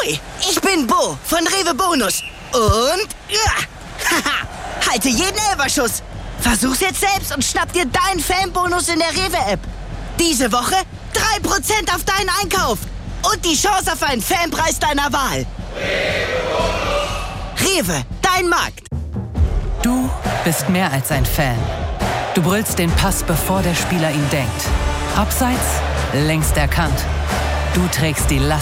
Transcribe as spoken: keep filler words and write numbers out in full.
Hui, ich bin Bo von Rewe Bonus. Und ja, haha, halte jeden Elferschuss. Versuch's jetzt selbst und schnapp dir deinen Fanbonus in der Rewe-App. Diese Woche drei Prozent auf deinen Einkauf. Und die Chance auf einen Fanpreis deiner Wahl. Rewe, dein Markt. Du bist mehr als ein Fan. Du brüllst den Pass, bevor der Spieler ihn denkt. Abseits, längst erkannt. Du trägst die Last